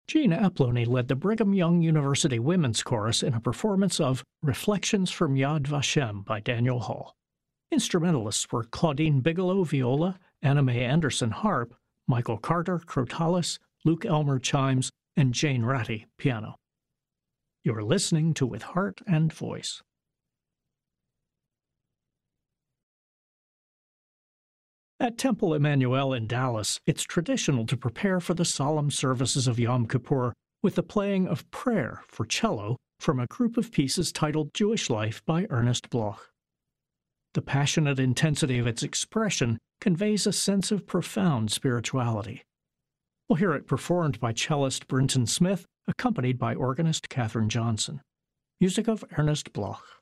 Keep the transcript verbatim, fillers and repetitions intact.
Gene Aplony led the Brigham Young University Women's Chorus in a performance of Reflections from Yad Vashem by Daniel Hall. Instrumentalists were Claudine Bigelow viola, Anna Mae Anderson harp, Michael Carter crotales, Luke Elmer chimes, and Jane Ratty piano. You're listening to With Heart and Voice. At Temple Emmanuel in Dallas, it's traditional to prepare for the solemn services of Yom Kippur with the playing of Prayer for cello from a group of pieces titled Jewish Life by Ernest Bloch. The passionate intensity of its expression conveys a sense of profound spirituality. We'll hear it performed by cellist Brinton Smith, accompanied by organist Katherine Johnson. Music of Ernest Bloch.